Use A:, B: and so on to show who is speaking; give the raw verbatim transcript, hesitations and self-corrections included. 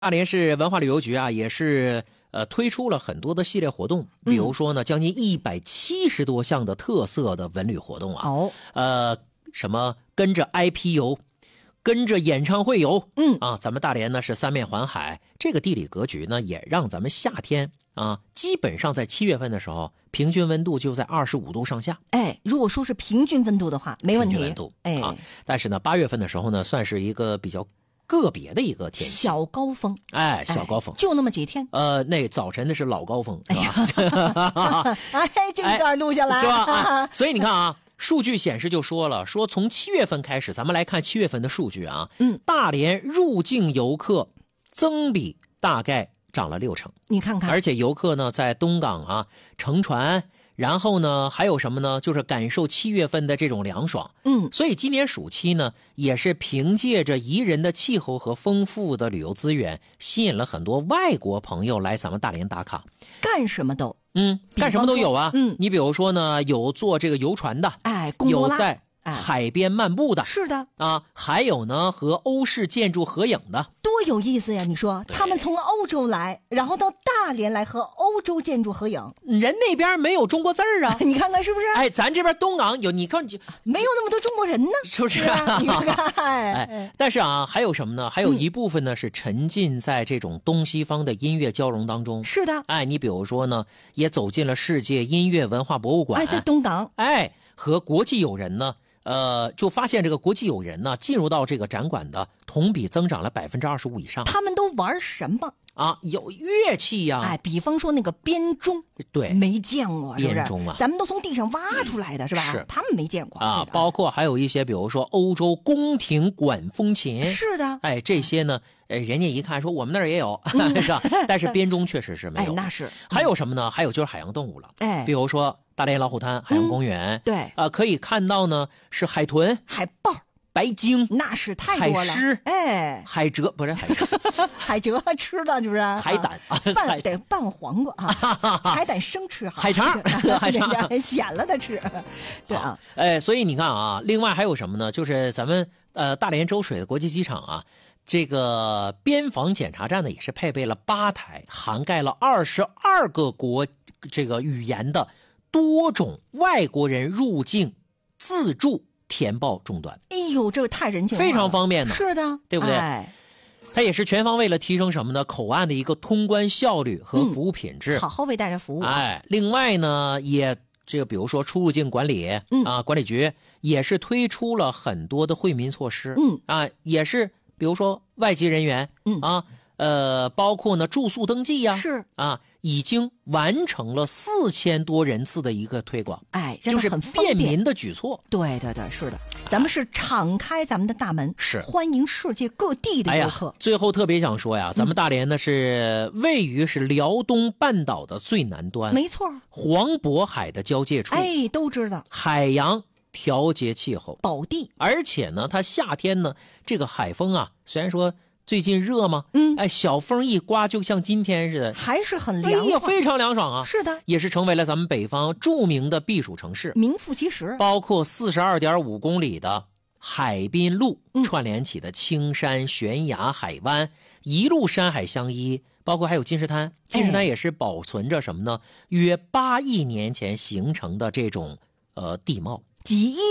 A: 大连市文化旅游局啊，也是呃推出了很多的系列活动，比如说呢，将近一百七十多项的特色的文旅活动啊。
B: 哦，
A: 呃，什么跟着 I P 游，跟着演唱会游，
B: 嗯
A: 啊，咱们大连呢是三面环海，这个地理格局呢也让咱们夏天啊，基本上在七月份的时候，平均温度就在二十五度上下。
B: 哎，如果说是平均温度的话，没问题。
A: 平均温度，
B: 哎、
A: 啊，但是呢，八月份的时候呢，算是一个比较个别的一个天气，
B: 小高峰，
A: 哎，小高峰，
B: 哎、就那么几天。
A: 呃，那早晨的是老高峰，是吧？
B: 哎，这一段录下来，
A: 是吧？啊，所以你看啊，数据显示就说了，说从七月份开始，咱们来看七月份的数据啊，
B: 嗯，
A: 大连入境游客增比大概涨了六成，
B: 你看看，
A: 而且游客呢在东港啊乘船。然后呢，还有什么呢？就是感受七月份的这种凉爽。
B: 嗯，
A: 所以今年暑期呢，也是凭借着宜人的气候和丰富的旅游资源，吸引了很多外国朋友来咱们大连打卡。
B: 干什么都，
A: 嗯，干什么都有啊。
B: 嗯，
A: 你比如说呢，有坐这个游船的，
B: 哎，贡多拉
A: 有在海边漫步的，
B: 是的
A: 啊，还有呢和欧式建筑合影的，
B: 多有意思呀！你说他们从欧洲来，然后到大连来和欧洲建筑合影，
A: 人那边没有中国字儿啊，
B: 你看看是不是？
A: 哎，咱这边东港有，你看就
B: 没有那么多中国人呢，
A: 是不是？
B: 啊、你看，
A: 哎，但是啊，还有什么呢？还有一部分呢、嗯、是沉浸在这种东西方的音乐交融当中。
B: 是的，
A: 哎，你比如说呢，也走进了世界音乐文化博物馆，
B: 哎，在东港，
A: 哎，和国际友人呢。呃，就发现这个国际友人呢，进入到这个展馆的同比增长了百分之二十五以上。
B: 他们都玩什么
A: 啊？有乐器呀、啊，
B: 哎，比方说那个编钟，
A: 对，
B: 没见过，是不是？
A: 编钟啊，
B: 咱们都从地上挖出来的，是吧？
A: 是，
B: 他们没见过
A: 啊。包括还有一些，比如说欧洲宫廷管风琴，
B: 是的，
A: 哎，这些呢，呃，人家一看说我们那儿也有，嗯、是吧？但是编钟确实是没有。
B: 哎，那是。
A: 还有什么呢？还有就是海洋动物了，
B: 哎，
A: 比如说。大连老虎滩海洋公园、
B: 嗯，对，
A: 啊、呃，可以看到呢是海豚、
B: 海豹、
A: 白鲸，
B: 那是太多了。
A: 海狮，
B: 哎，
A: 海蜇不是海蜇，
B: 海蜇吃的是不是？
A: 海胆啊，
B: 拌得拌黄瓜啊，海胆生吃好，
A: 海肠，海肠
B: 咸了的吃，对啊。
A: 哎，所以你看啊，另外还有什么呢？就是咱们呃大连周水的国际机场啊。这个边防检查站呢，也是配备了八台，涵盖了二十二个国这个语言的多种外国人入境自助填报终端。
B: 哎呦，这太人性化了，
A: 非常方便的，
B: 是的，
A: 对不对？
B: 哎，
A: 它也是全方位了提升什么呢？口岸的一个通关效率和服务品质，
B: 嗯、好好为大家服务。
A: 哎，另外呢，也这个比如说出入境管理、
B: 嗯、
A: 啊，管理局也是推出了很多的惠民措施。
B: 嗯
A: 啊，也是。比如说外籍人员，
B: 嗯
A: 啊，呃，包括呢住宿登记呀，
B: 是
A: 啊，已经完成了四千多人次的一个推广，
B: 哎，
A: 就是便民的举措。
B: 对对对，是的，咱们是敞开咱们的大门，
A: 是
B: 欢迎世界各地的游客。
A: 哎呀，最后特别想说呀，咱们大连呢是位于是辽东半岛的最南端，
B: 没错，
A: 黄渤海的交界处，
B: 哎，都知道，
A: 海洋。调节气候
B: 宝地，
A: 而且呢，它夏天呢，这个海风啊，虽然说最近热嘛，
B: 嗯，
A: 哎，小风一刮，就像今天似的，
B: 还是很凉快，
A: 哎呀，非常凉爽啊。
B: 是的，
A: 也是成为了咱们北方著名的避暑城市，
B: 名副其实。
A: 包括四十二点五公里的海滨路、
B: 嗯、
A: 串联起的青山、悬崖、海湾，一路山海相依。包括还有金石滩，金石滩也是保存着什么呢？哎、约八亿年前形成的这种呃地貌。
B: 几亿